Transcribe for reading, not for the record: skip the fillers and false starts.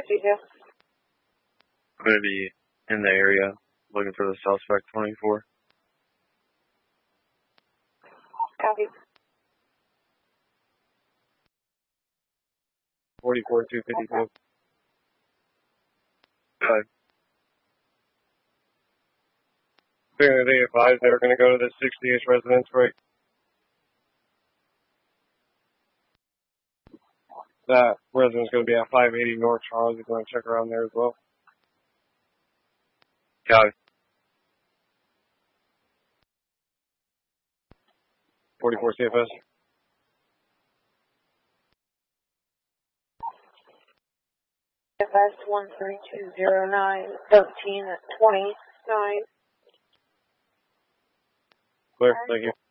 detail. I'm going to be in the area looking for the suspect 24. Copy. 44 252. They advised they were going to go to the 60-ish residence right. That resident's going to be at 580 North Charles. You're going to check around there as well. Copy. 44 CFS. CFS 13209 13 at 29. Clear. Thank you.